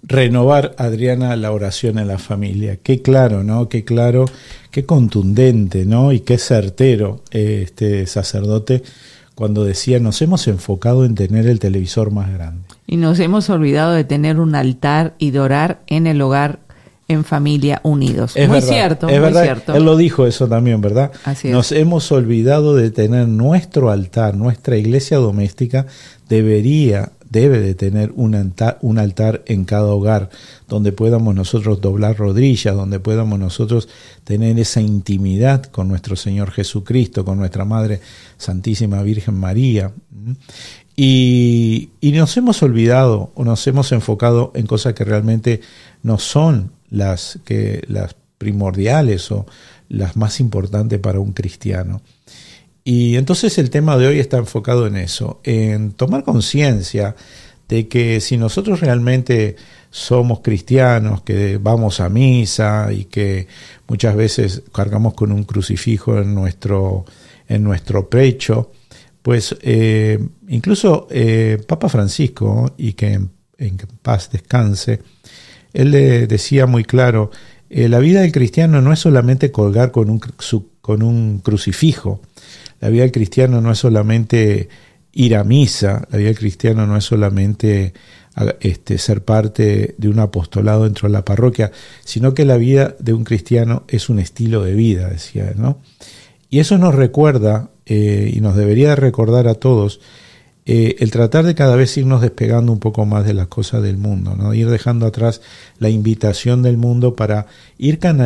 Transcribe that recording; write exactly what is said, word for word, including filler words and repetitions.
renovar, Adriana, la oración en la familia. Qué claro, ¿no? Qué claro, qué contundente, ¿no? Y qué certero eh, este sacerdote cuando decía, nos hemos enfocado en tener el televisor más grande. Y nos hemos olvidado de tener un altar y de orar en el hogar, en familia, unidos. Es muy verdad, cierto, es muy verdad. cierto. Él lo dijo eso también, ¿verdad? Así es. Nos hemos olvidado de tener nuestro altar, nuestra iglesia doméstica debería, debe de tener un altar, un altar en cada hogar, donde podamos nosotros doblar rodillas, donde podamos nosotros tener esa intimidad con nuestro Señor Jesucristo, con nuestra Madre Santísima Virgen María. Y, y nos hemos olvidado o nos hemos enfocado en cosas que realmente no son las, que, las primordiales o las más importantes para un cristiano. Y entonces el tema de hoy está enfocado en eso, en tomar conciencia de que si nosotros realmente somos cristianos, que vamos a misa y que muchas veces cargamos con un crucifijo en nuestro, en nuestro pecho, pues eh, incluso eh, Papa Francisco, y que en, en paz descanse, él le decía muy claro, eh, la vida del cristiano no es solamente colgar con un, su, con un crucifijo, la vida del cristiano no es solamente ir a misa, la vida del cristiano no es solamente este, ser parte de un apostolado dentro de la parroquia, sino que la vida de un cristiano es un estilo de vida, decía él, ¿no? Y eso nos recuerda, eh, y nos debería recordar a todos, eh, el tratar de cada vez irnos despegando un poco más de las cosas del mundo, ¿no? Ir dejando atrás la invitación del mundo para ir canalizando